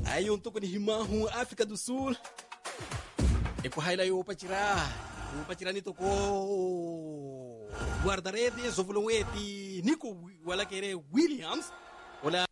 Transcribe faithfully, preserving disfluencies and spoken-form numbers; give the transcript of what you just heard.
Aí um toco de Rimahu, África do Sul. E com Haila eu para tirar. O para tirar ni tocou guarda-redes, o volume de Nico Williams. Olha